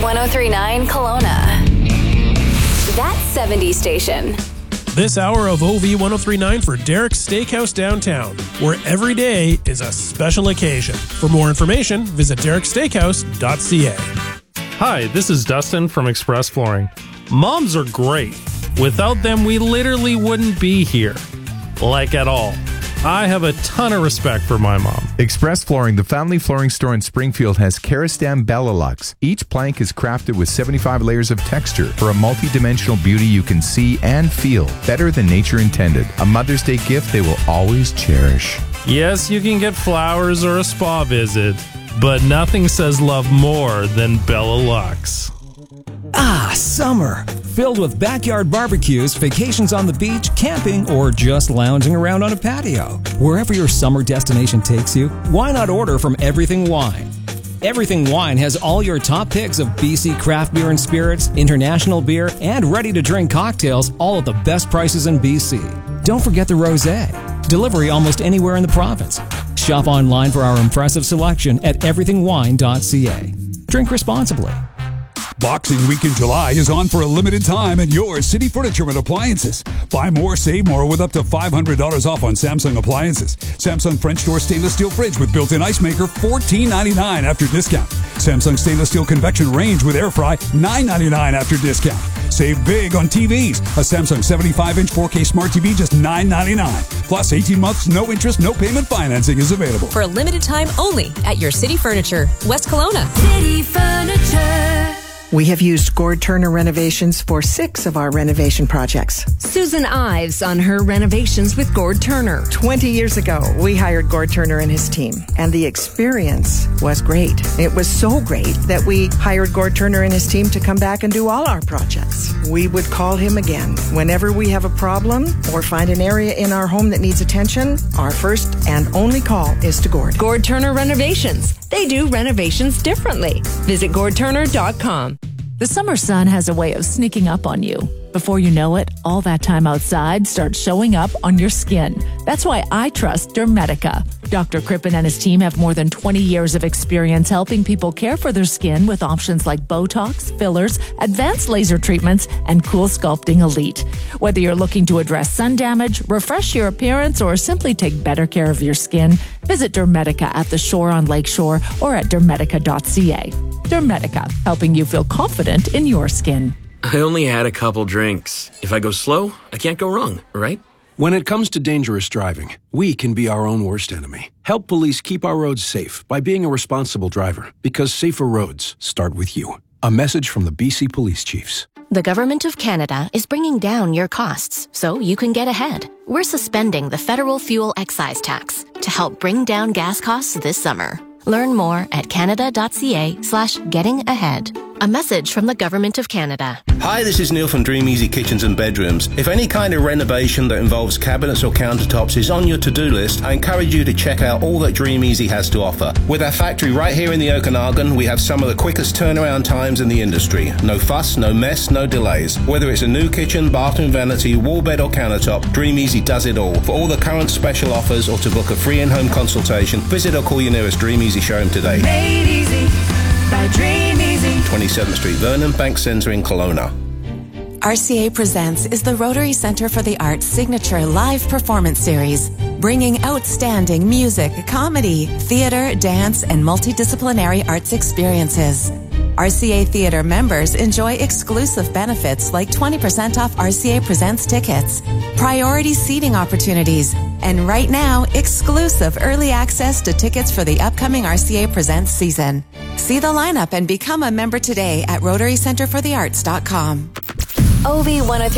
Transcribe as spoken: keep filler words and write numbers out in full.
one oh three point nine Kelowna. That seventies station. This hour of O V one oh three point nine for Derek's Steakhouse downtown, where every day is a special occasion. For more information, visit derek steakhouse dot c a. Hi, this is Dustin from Express Flooring. Moms are great. Without them, we literally wouldn't be here. Like at all. I have a ton of respect for my mom. Express Flooring, the family flooring store in Springfield, has Kerastam Bellalux. Each plank is crafted with seventy-five layers of texture for a multi-dimensional beauty you can see and feel, better than nature intended. A Mother's Day gift they will always cherish. Yes, you can get flowers or a spa visit, but nothing says love more than Bellalux. Ah, summer. Filled with backyard barbecues, vacations on the beach, camping, or just lounging around on a patio. Wherever your summer destination takes you, why not order from Everything Wine? Everything Wine has all your top picks of B C craft beer and spirits, international beer, and ready-to-drink cocktails, all at the best prices in B C. Don't forget the rosé. Delivery almost anywhere in the province. Shop online for our impressive selection at everything wine dot c a. Drink responsibly. Boxing Week in July is on for a limited time at your City Furniture and Appliances. Buy more, save more with up to five hundred dollars off on Samsung appliances. Samsung French door stainless steel fridge with built-in ice maker, fourteen ninety-nine after discount. Samsung stainless steel convection range with air fry, nine ninety-nine after discount. Save big on T Vs. A Samsung seventy-five inch four K Smart T V just nine ninety-nine. Plus eighteen months, no interest, no payment financing is available. For a limited time only at your City Furniture, West Kelowna. City Furniture. We have used Gord Turner Renovations for six of our renovation projects. Susan Ives on her renovations with Gord Turner. twenty years ago, we hired Gord Turner and his team, and the experience was great. It was so great that we hired Gord Turner and his team to come back and do all our projects. We would call him again. Whenever we have a problem or find an area in our home that needs attention, our first and only call is to Gord. Gord Turner Renovations. They do renovations differently. Visit gord turner dot com. The summer sun has a way of sneaking up on you. Before you know it, all that time outside starts showing up on your skin. That's why I trust Dermetica. Doctor Crippen and his team have more than twenty years of experience helping people care for their skin with options like Botox, fillers, advanced laser treatments, and Cool Sculpting Elite. Whether you're looking to address sun damage, refresh your appearance, or simply take better care of your skin, visit Dermetica at the Shore on Lakeshore or at dermetica dot c a. Dermetica, helping you feel confident in your skin. I only had a couple drinks. If I go slow, I can't go wrong, right? When it comes to dangerous driving, we can be our own worst enemy. Help police keep our roads safe by being a responsible driver, because safer roads start with you. A message from the B C Police Chiefs. The Government of Canada is bringing down your costs so you can get ahead. We're suspending the federal fuel excise tax to help bring down gas costs this summer. Learn more at canada dot c a slash getting ahead. A message from the Government of Canada. Hi, this is Neil from Dream Easy Kitchens and Bedrooms. If any kind of renovation that involves cabinets or countertops is on your to-do list, I encourage you to check out all that Dream Easy has to offer. With our factory right here in the Okanagan, we have some of the quickest turnaround times in the industry. No fuss, no mess, no delays. Whether it's a new kitchen, bathroom vanity, wall bed or countertop, Dream Easy does it all. For all the current special offers or to book a free in-home consultation, visit or call your nearest Dream Easy showroom today. Made easy by Dream Easy. twenty-seventh Street, Vernon Bank Centre in Kelowna. R C A Presents is the Rotary Centre for the Arts' signature live performance series, bringing outstanding music, comedy, theatre, dance, and multidisciplinary arts experiences. R C A Theatre members enjoy exclusive benefits like twenty percent off R C A Presents tickets, priority seating opportunities, and right now, exclusive early access to tickets for the upcoming R C A Presents season. See the lineup and become a member today at rotary centre for the arts dot com. O V one oh three